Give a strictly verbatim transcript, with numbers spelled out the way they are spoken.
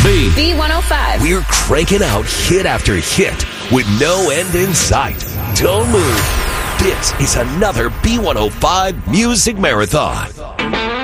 B. B one oh five. We're cranking out hit after hit with no end in sight. Don't move. This is another B one oh five Music Marathon.